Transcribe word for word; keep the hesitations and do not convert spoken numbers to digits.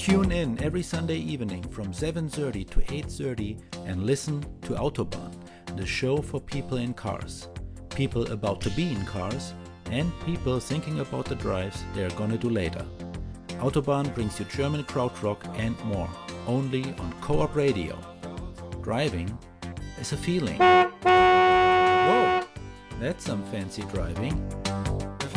Tune in every Sunday evening from seven thirty to eight thirty and listen to Autobahn, the show for people in cars, people about to be in cars, and people thinking about the drives they're gonna do later. Autobahn brings you German krautrock and more, only on Co-op Radio. Driving is a feeling. Whoa, that's some fancy driving.